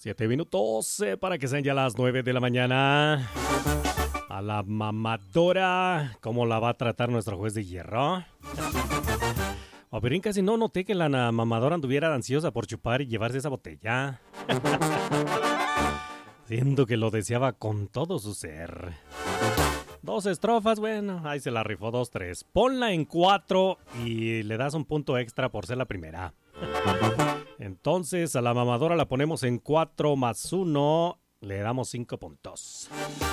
7 minutos para que sean ya las 9 de la mañana. A la mamadora, ¿cómo la va a tratar nuestro juez de hierro? A Piolín casi no noté que la mamadora anduviera ansiosa por chupar y llevarse esa botella. Siento que lo deseaba con todo su ser. 2 estrofas, bueno, ahí se la rifó 2-3. Ponla en 4 y le das un punto extra por ser la primera. Entonces a la mamadora la ponemos en 4 más 1, le damos 5 puntos.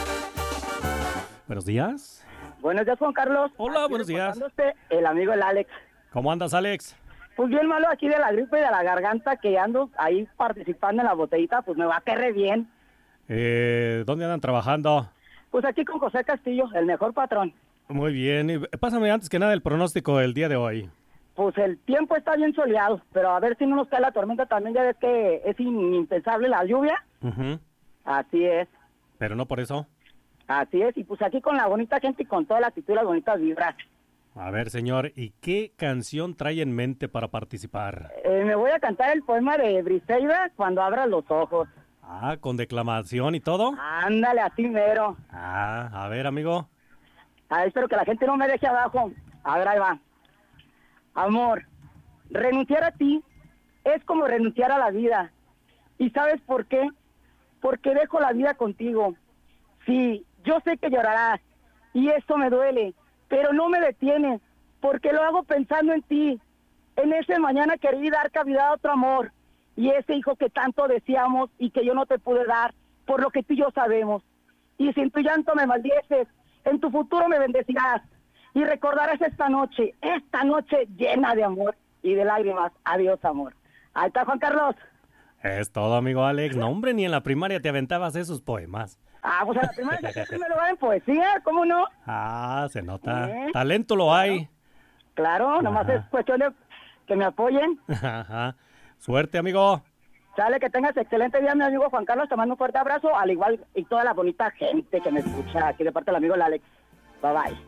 Buenos días. Buenos días, Juan Carlos. Hola, aquí buenos días. El amigo el Alex. ¿Cómo andas, Alex? Pues bien malo aquí de la gripe y de la garganta, que ando ahí participando en la botellita, pues me va a caer bien. ¿Dónde andan trabajando? Pues aquí con José Castillo, el mejor patrón. Muy bien. Y pásame antes que nada el pronóstico del día de hoy. Pues el tiempo está bien soleado, pero a ver si no nos cae la tormenta también, ya ves que es impensable la lluvia. Uh-huh. Así es. Pero no por eso. Así es, y pues aquí con la bonita gente y con toda la actitud y las bonitas vibras. A ver, señor, ¿y qué canción trae en mente para participar? Me voy a cantar el poema de Briseida, Cuando abras los ojos. Ah, ¿con declamación y todo? Ándale, así mero. Ah, a ver, amigo. Espero que la gente no me deje abajo. A ver, ahí va. Amor, renunciar a ti es como renunciar a la vida. ¿Y sabes por qué? Porque dejo la vida contigo. Sí, yo sé que llorarás y eso me duele, pero no me detiene, porque lo hago pensando en ti. En ese mañana querí dar cavidad a otro amor y ese hijo que tanto deseamos y que yo no te pude dar, por lo que tú y yo sabemos. Y si en tu llanto me maldices, en tu futuro me bendecirás y recordarás esta noche llena de amor y de lágrimas. Adiós, amor. Ahí está, Juan Carlos. Es todo, amigo Alex. No, hombre, ni en la primaria te aventabas esos poemas. Pues a la primera que primero va en poesía, ¿cómo no? Ah, se nota. Talento lo hay. Claro, nomás es cuestión de que me apoyen. Ajá. Suerte, amigo. Sale, que tengas excelente día, mi amigo Juan Carlos. Te mando un fuerte abrazo, al igual y toda la bonita gente que me escucha aquí de parte del amigo Alex. Bye, bye.